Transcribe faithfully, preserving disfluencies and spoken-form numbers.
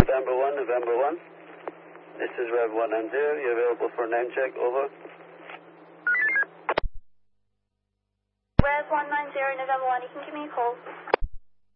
November one, November one. This is Rev one nine zero. You're available for a name check. Over. Rev one nine zero, November one. You can give me a call.